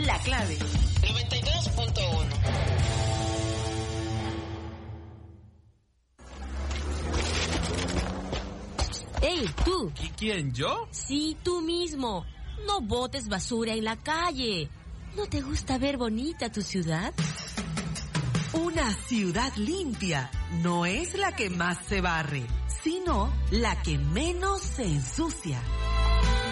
La Clave. 92.1. ¡Ey, tú! ¿Quién, yo? Sí, tú mismo. No botes basura en la calle. ¿No te gusta ver bonita tu ciudad? Una ciudad limpia no es la que más se barre, sino la que menos se ensucia.